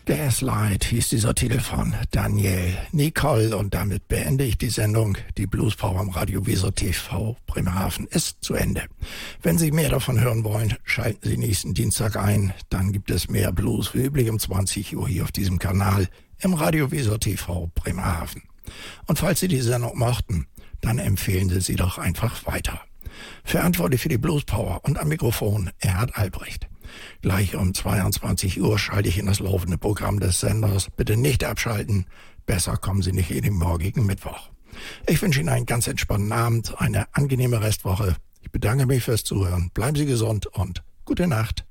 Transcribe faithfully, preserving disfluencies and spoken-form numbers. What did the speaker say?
Gaslight hieß dieser Titel von Daniel Nicole und damit beende ich die Sendung. Die Blues Power am Radio Weser T V Bremerhaven ist zu Ende. Wenn Sie mehr davon hören wollen, schalten Sie nächsten Dienstag ein. Dann gibt es mehr Blues wie üblich um zwanzig Uhr hier auf diesem Kanal im Radio Weser T V Bremerhaven. Und falls Sie die Sendung mochten, dann empfehlen Sie sie doch einfach weiter. Verantwortlich für die Blues Power und am Mikrofon Erhard Albrecht. Gleich um zweiundzwanzig Uhr schalte ich in das laufende Programm des Senders. Bitte nicht abschalten. Besser kommen Sie nicht in den morgigen Mittwoch. Ich wünsche Ihnen einen ganz entspannten Abend, eine angenehme Restwoche. Ich bedanke mich fürs Zuhören. Bleiben Sie gesund und gute Nacht.